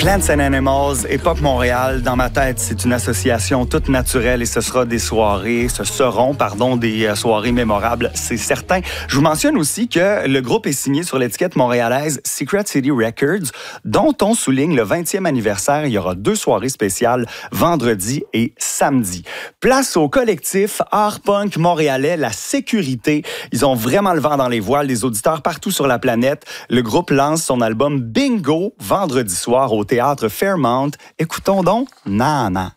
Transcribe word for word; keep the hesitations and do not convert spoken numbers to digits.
Plants and Animals et Pop Montréal, dans ma tête, c'est une association toute naturelle et ce sera des soirées, ce seront, pardon, des soirées mémorables, c'est certain. Je vous mentionne aussi que le groupe est signé sur l'étiquette montréalaise Secret City Records, dont on souligne le vingtième anniversaire. Il y aura deux soirées spéciales, vendredi et samedi. Place au collectif Art Punk montréalais, La Sécurité. Ils ont vraiment le vent dans les voiles, des auditeurs partout sur la planète. Le groupe lance son album Bingo vendredi soir au Théâtre Fairmount. Écoutons donc Nana.